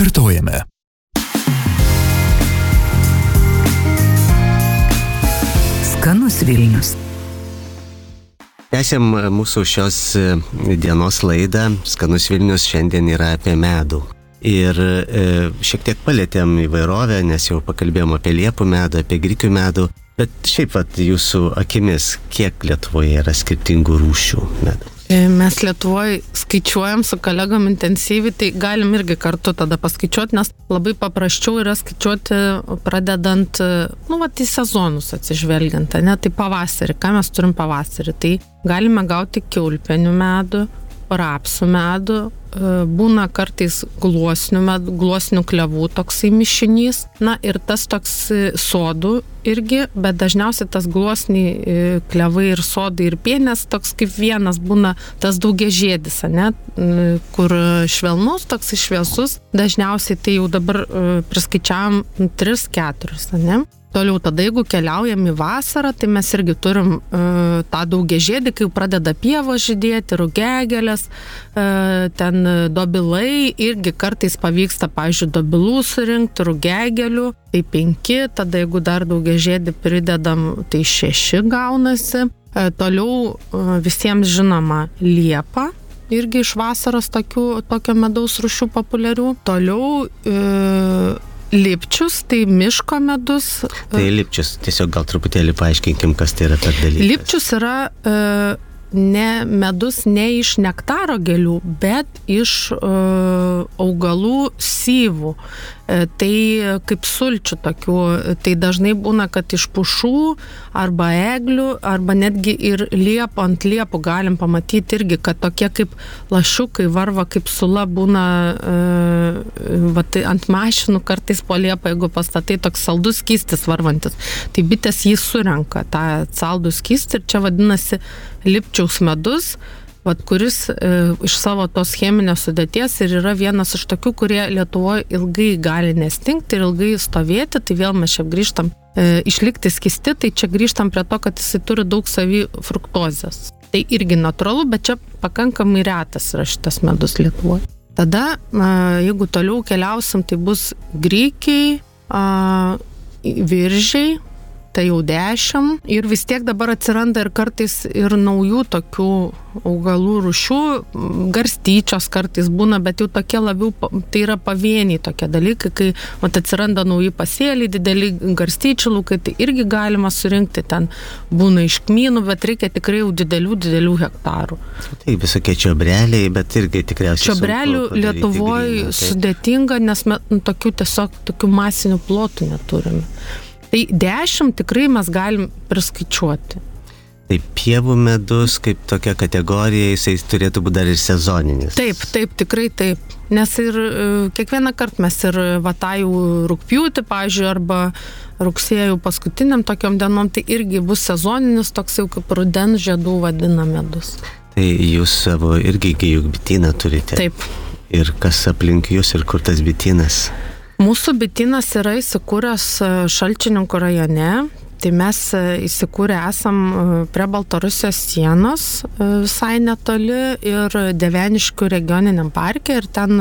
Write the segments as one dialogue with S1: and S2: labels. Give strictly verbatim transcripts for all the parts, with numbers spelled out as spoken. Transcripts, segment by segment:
S1: Kartojame.
S2: Skanus Vilnius.
S3: Tęsiam mūsų šios dienos laidą. Skanus Vilnius šiandien yra apie medų. Ir e, šiek tiek palėtėm įvairovę, nes jau pakalbėjom apie liepų medų, apie grikių medų. Bet šiaip vat jūsų akimis, kiek Lietuvoje yra skirtingų rūšių medų?
S4: Mes Lietuvoje skaičiuojam su kolegom intensyviai, tai galim irgi kartu tada paskaičiuoti, nes labai paprasčiau yra skaičiuoti pradedant, nu, vat, į sezonus atsižvelgiant, ne, tai pavasarį, ką mes turim pavasarį, tai galime gauti kiaulpienių medų, rapsų medų, būna kartais gluosnių medų, gluosnių klevų toksai mišinys, na ir tas toks sodų irgi, bet dažniausiai tas gluosniai klevai ir sodai ir pienės toks kaip vienas būna tas daugiažiedis, ne, kur švelnus, toks šviesus, dažniausiai tai jau dabar priskaičiavam tris keturis, ne. Toliau tada, jeigu keliaujam į vasarą, tai mes irgi turim uh, tą daugiažiedį, kai jau pradeda pievos žydėti, rugiagėlės, uh, ten dobilai, irgi kartais pavyksta, pavyzdžiui, dobilų surinkti, rugiagėlių, tai penki, tada jeigu dar daugiažiedį pridedam, tai šeši gaunasi. Uh, toliau uh, visiems žinoma liepa, irgi iš vasaros tokių, tokio medaus rūšių populiarių. Toliau uh, lipčius, tai miško medus.
S3: Tai lipčius, tiesiog gal truputėlį paaiškinkim, kas tai yra per dalykas.
S4: Lipčius yra e, ne medus ne iš nektaro gėlių, bet iš e, augalų syvų. E, tai kaip sulčių tokių, tai dažnai būna, kad iš pušų arba eglių, arba netgi ir liepų, ant liepų galim pamatyti irgi, kad tokie kaip lašiukai varva, kaip sula būna e, va, tai ant mašinų kartais po liepą, jeigu pastatai toks saldus skystis varvantis, tai bitės jį surenka, tą saldų skystį, ir čia vadinasi lipčiaus medus, vat, kuris e, iš savo tos cheminės sudėties ir yra vienas iš tokių, kurie Lietuvoje ilgai gali nestingti ir ilgai stovėti, tai vėl mes čia grįžtam e, išlikti skysti, tai čia grįžtam prie to, kad jisai turi daug savy fruktozės. Tai irgi natūralu, bet čia pakankamai retas yra šitas medus Lietuvoje. Tada, e, jeigu toliau keliausim, tai bus grikiai, e, viržiai, tai jau dešimt, ir vis tiek dabar atsiranda ir kartais ir naujų tokių augalų rūšių, garstyčios kartais būna, bet jau tokie labiau, tai yra pavieniai tokie dalykai, kai mat, atsiranda nauji pasėliai, dideli garstyčių laukai, tai irgi galima surinkti, ten būna iš kmynų, bet reikia tikrai jau didelių, didelių hektarų.
S3: Tai visokie čiobreliai, bet irgi tikriausiai
S4: čiobrelių Lietuvoje sudėtinga, nes mes nu, tokių tiesiog tokių masinių plotų neturime. Tai dešimt tikrai mes galim priskaičiuoti.
S3: Tai pievų medus kaip tokia kategorija, jisai turėtų būti dar ir sezoninis.
S4: Taip, taip, tikrai taip. Nes ir kiekvieną kartą mes ir vatajų rugpjūtį, pavyzdžiui, arba rugsėjų paskutiniam tokiom dienom, tai irgi bus sezoninis, toks jau kaip rudens žiedų vadina medus.
S3: Tai jūs savo irgi juk bityną turite.
S4: Taip.
S3: Ir kas aplink jūs ir kur tas bitynas?
S4: Mūsų bitynas yra įsikūręs Šalčininkų rajone, tai mes įsikūrę esam prie Baltarusijos sienos visai netoli ir Deveniškių regioniniam parke ir ten,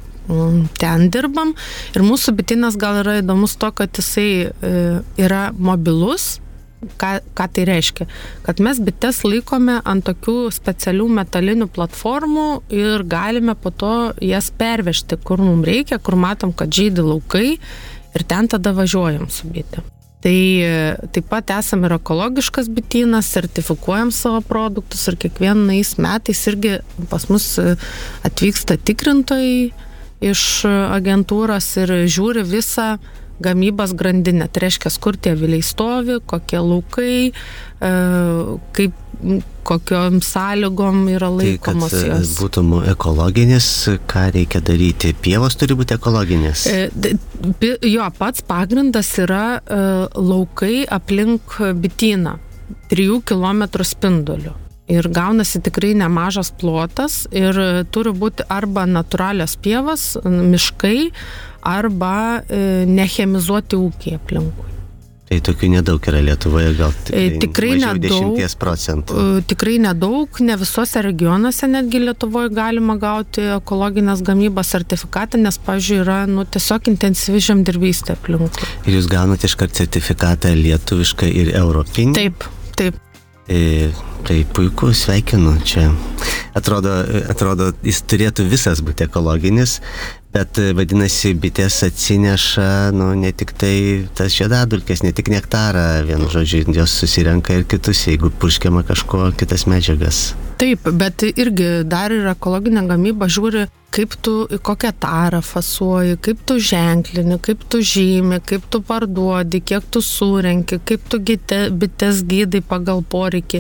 S4: ten dirbam. Ir mūsų bitynas gal yra įdomus to, kad jisai yra mobilus. Ką, ką tai reiškia? Kad mes bites laikome ant tokių specialių metalinių platformų ir galime po to jas pervežti, kur mums reikia, kur matom, kad žydi laukai ir ten tada važiuojam su bitė. Tai taip pat esame ir ekologiškas bitynas, sertifikuojam savo produktus ir kiekvienais metais irgi pas mus atvyksta tikrintojai iš agentūros ir žiūri visą gamybos grandinę. Tai reiškia, kur tie aviliai stovi, kokie laukai, e, kaip, kokiom sąlygom yra laikomos jos.
S3: Tai, kad būtum ekologinis, ką reikia daryti? Pievos turi būti ekologinės?
S4: E, jo, pats pagrindas yra e, laukai aplink bityną, trijų kilometrų spinduliu. Ir gaunasi tikrai nemažas plotas ir turi būti arba natūralios pievas, miškai, arba e, nechemizuoti ūkiai aplinkui.
S3: Tai tokių nedaug yra Lietuvoje, gal tikrai,
S4: tikrai
S3: mažiau
S4: nedaug,
S3: dešimties procentų.
S4: Tikrai nedaug, ne visose regionuose netgi Lietuvoje galima gauti ekologinės gamybos sertifikatą, nes, pavyzdžiui, yra nu, tiesiog intensyvi žemdirbystė aplinkui.
S3: Ir jūs gaunate iškart sertifikatą lietuvišką ir europinį?
S4: Taip, taip.
S3: E, tai puiku, sveikinu čia. Atrodo, atrodo, jis turėtų visas būti ekologinis, bet vadinasi, bitės atsineša, nu, ne tik tai tas žiedadulkes, ne tik nektarą, vienu žodžiu, jos susirenka ir kitus, jeigu purškiama kažko, kitas medžiagas.
S4: Taip, bet irgi dar ir ekologinė gamyba žiūri, kaip tu į kokią tarą fasuoji, kaip tu ženklini, kaip tu žymi, kaip tu parduodi, kiek tu surenki, kaip tu gite, bites gydai pagal poreikį,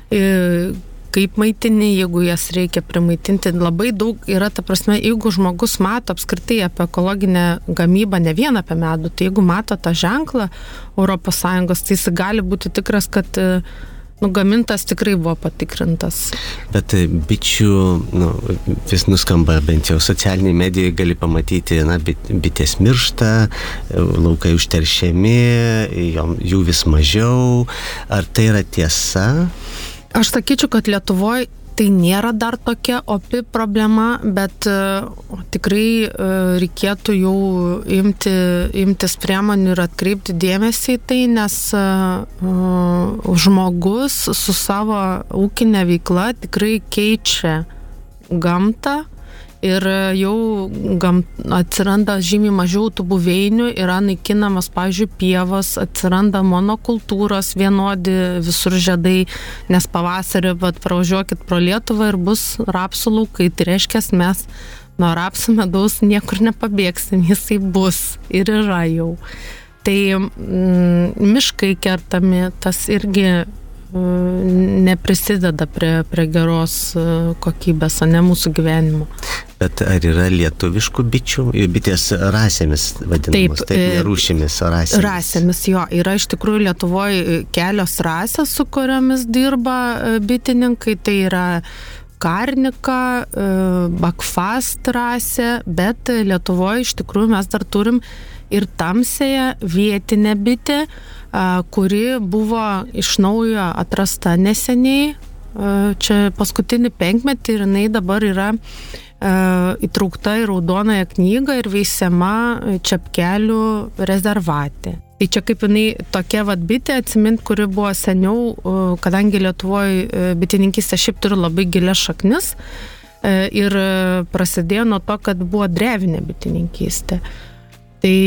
S4: kaip maitini, jeigu jas reikia primaitinti. Labai daug yra, ta prasme, jeigu žmogus mato apskritai apie ekologinę gamybą, ne vien apie medų, tai jeigu mato tą ženklą Europos Sąjungos, tai jis gali būti tikras, kad nu, gamintas tikrai buvo patikrintas.
S3: Bet bičių, nu, vis nuskamba, bent jau socialiniai medijai gali pamatyti, na, bitės miršta, laukai užteršiami, jų vis mažiau. Ar tai yra tiesa?
S4: Aš sakyčiau, kad Lietuvoje tai nėra dar tokia opi problema, bet uh, tikrai uh, reikėtų jau imti, imtis priemonių ir atkreipti dėmesį į tai, nes uh, uh, žmogus su savo ūkinė veikla tikrai keičia gamtą ir jau gam, atsiranda žymiai mažiau tų buveinių, yra naikinamas, pavyzdžiui, pievos, atsiranda monokultūros vienodi visur žiedai, nes pavasarį vat, pravažiuokit pro Lietuvą ir bus rapsų laukai, tai reiškia, mes nuo rapsų medaus niekur nepabėgsim, jisai bus ir yra jau. Tai mm, miškai kertami, tas irgi neprisideda prie, prie geros kokybės, o ne mūsų gyvenimo.
S3: Bet ar yra lietuviškų bičių? Bitės rasėmis vadinamos, taip, taip ne rūšimis, o rasėmis.
S4: Rasėmis, jo. Yra iš tikrųjų Lietuvoje kelios rasės, su kuriomis dirba bitininkai. Tai yra karnika, bakfast rasė, bet Lietuvoje iš tikrųjų mes dar turim ir tamsėje vietinę bitę, kuri buvo iš naujo atrasta neseniai, čia paskutinį penkmetį, ir jinai dabar yra įtraukta į raudonąją knygą ir veisiama Čepkelių rezervate. Tai čia kaip jinai tokia vat bitė, atsimint, kuri buvo seniau, kadangi Lietuvoje bitininkystė šiaip turi labai gilias šaknis ir prasidėjo nuo to, kad buvo drevinė bitininkystė. Tai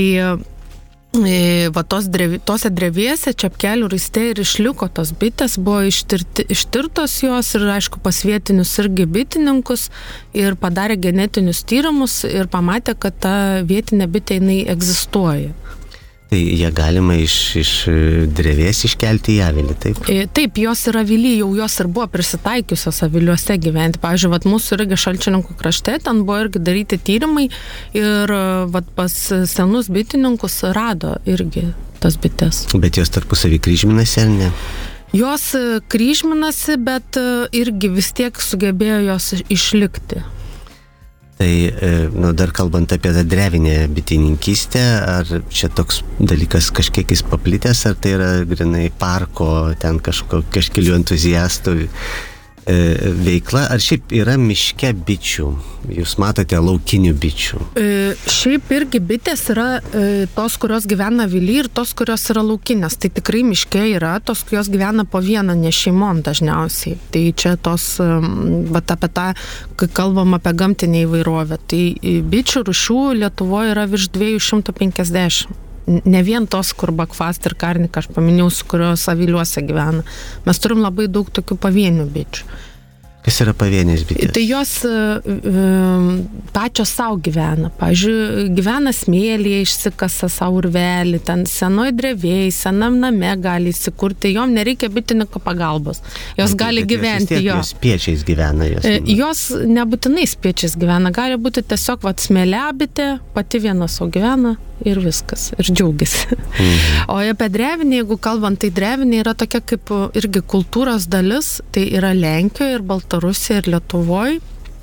S4: va tos drevi, tose drevėse Čepkelių raiste ir išliko tos bitės, buvo ištirti, ištirtos jos ir aišku pas vietinius irgi bitininkus ir padarė genetinius tyrimus ir pamatė, kad ta vietinė bitė jinai egzistuoja.
S3: Tai jie galima iš, iš drevės iškelti į avilį, taip?
S4: Taip, jos yra avily, jau jos ir buvo prisitaikiusios aviliuose gyventi. Pavyzdžiui, vat mūsų irgi Šalčininkų krašte, ten buvo irgi daryti tyrimai ir vat pas senus bitininkus rado irgi tas bites. Bet
S3: jos tarpusavį kryžminasi, ar ne?
S4: Jos kryžminasi, bet irgi vis tiek sugebėjo jos išlikti.
S3: Tai, nu, dar kalbant apie tą drevinę bitininkystę, ar čia toks dalykas kažkiek jis paplitęs, ar tai yra grinai parko, ten kažko, kažkelių entuziastų e, veikla, ar šiaip yra miške bičių? Jūs matote laukinių bičių?
S4: E, šiaip irgi bitės yra e, tos, kurios gyvena avily ir tos, kurios yra laukinės. Tai tikrai miške yra tos, kurios gyvena po vieną, ne šeimom dažniausiai. Tai čia tos, bet apie tą, kai kalbam apie gamtinę įvairovę, tai bičių rūšių Lietuvoje yra virš dviejų šimtų penkiasdešimt. Ne vien tos, kur bakfast ir karnika, aš paminėjau, su kurios aviliuose gyvena. Mes turim labai daug tokių pavienių bičių.
S3: Kas yra pavienės bitės?
S4: Tai jos um, pačios savo gyvena. Pavyzdžiui, gyvena smėlyje, išsikasa savo urvelį, ten senoj drevėjai, senam name gali įsikurti, jom nereikia bitininko pagalbos. Jos bet, gali bet gyventi
S3: jos.
S4: Jo.
S3: Jos spiečiais gyvena. Jos,
S4: jos nebūtinai spiečiais gyvena, gali būti tiesiog vat smėliabitė, pati viena savo gyvena ir viskas, ir džiaugiasi. Mhm. O apie drevinį, jeigu kalbant, tai drevinė yra tokia kaip irgi kultūros dalis, tai yra Lenkijoje ir Baltarusijoje ir Lietuvoje.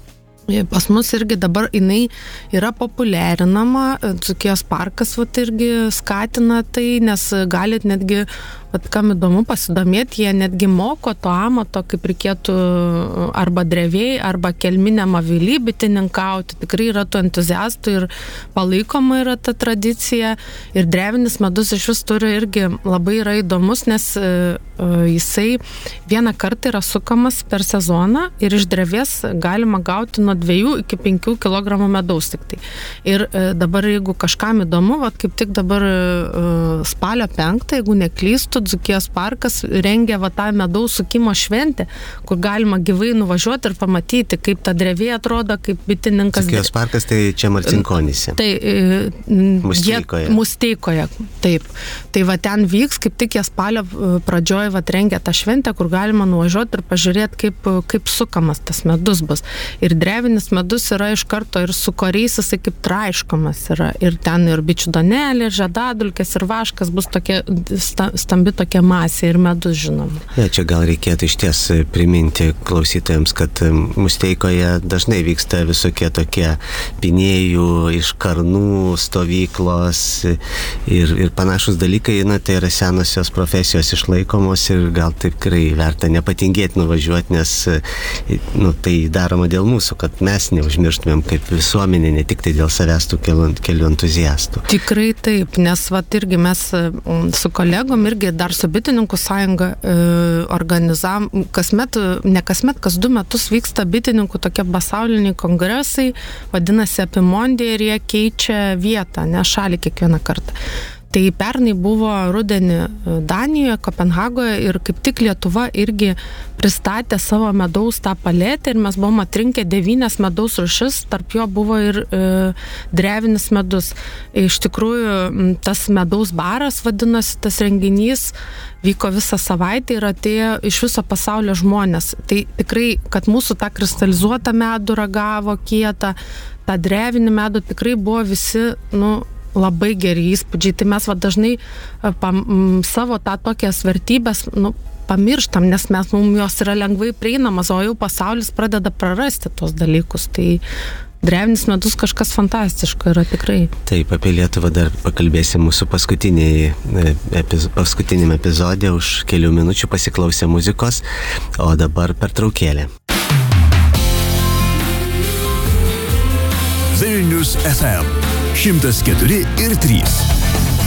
S4: Pas mus irgi dabar jinai yra populiarinama, Dzūkijos parkas vat irgi skatina tai, nes galit netgi, vat kam įdomu pasidomėti, jie netgi moko to amato, kaip reikėtų arba drevėjai, arba kelminiam avily bitininkauti. Tikrai yra tų entuziastų ir palaikoma yra ta tradicija. Ir drevinis medus iš vis turi irgi labai yra įdomus, nes jisai vieną kartą yra sukamas per sezoną ir iš drevės galima gauti nuo dviejų iki penkių kilogramų medaus tik tai. Ir dabar, jeigu kažkam įdomu, vat kaip tik dabar spalio penktą, jeigu neklystu, Dzūkijos parkas rengia va tą medaus sukimo šventę, kur galima gyvai nuvažiuoti ir pamatyti, kaip ta drevė atrodo, kaip bitininkas.
S3: Dzūkijos parkas tai čia Marcinkonyse.
S4: Tai
S3: Musteikoje.
S4: Musteikoje, taip. Tai va ten vyks, kaip tik jie spalio pradžioje va rengia tą šventę, kur galima nuvažiuoti ir pažiūrėti, kaip, kaip sukamas tas medus bus. Ir drevinis medus yra iš karto ir su koriais, jisai kaip traiškomas yra. Ir ten ir bičių donelė, žiedadulkės ir vaškas bus tokia stambi tokia masė ir medus, žinoma.
S3: Ja, čia gal reikėtų iš ties priminti klausytojams, kad Musteikoje dažnai vyksta visokie tokie pinėjų iš karnų stovyklos ir, ir panašus dalykai, na, tai yra senosios profesijos išlaikomos ir gal taip tikrai verta nepatingėti nuvažiuoti, nes nu, tai daroma dėl mūsų, kad mes neužmirštumėm kaip visuomenė, ne tik tai dėl savęs tų kelių, kelių entuziastų.
S4: Tikrai taip, nes vat irgi mes su kolegom irgi dar su bitininkų sąjunga e, organizavom, kasmet, ne kasmet, kas du metus vyksta bitininkų tokie pasauliniai kongresai, vadinasi Apimondė ir jie keičia vietą, ne šalį kiekvieną kartą. Tai pernai buvo rudenį Danijoje, Kopenhagoje ir kaip tik Lietuva irgi pristatė savo medaus tą paletę ir mes buvom atrinkę devynias medaus rūšis, tarp jo buvo ir e, drevinis medus. Iš tikrųjų, tas medaus baras, vadinosi tas renginys, vyko visą savaitę ir atėjo iš viso pasaulio žmonės. Tai tikrai, kad mūsų tą kristalizuotą medų ragavo kietą, tą drevinį medų tikrai buvo visi, nu, labai geri įspūdžiai. Tai mes va dažnai pam, savo tą tokias vertybės nu, pamirštam, nes mes, mums jos yra lengvai prieinamas, o jau pasaulis pradeda prarasti tos dalykus. Tai drevinis medus kažkas fantastiško yra tikrai.
S3: Taip, apie Lietuvą dar pakalbėsim mūsų paskutiniam epizode, už kelių minučių pasiklausę muzikos, o dabar pertraukėlė.
S1: Vilnius F M šimtas keturi ir trys.